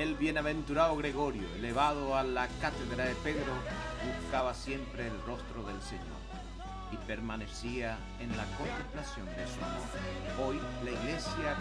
El bienaventurado Gregorio, elevado a la cátedra de Pedro, buscaba siempre el rostro del Señor y permanecía en la contemplación de su amor. Hoy la Iglesia